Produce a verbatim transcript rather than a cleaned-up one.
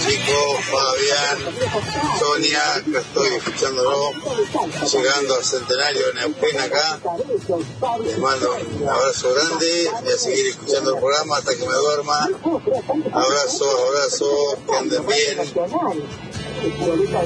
Nico, Fabián, Sonia, acá estoy escuchándolo, llegando al Centenario de Neuquén acá. Les mando un abrazo grande y a seguir escuchando el programa hasta que me duerma. Abrazo, abrazo, que anden bien.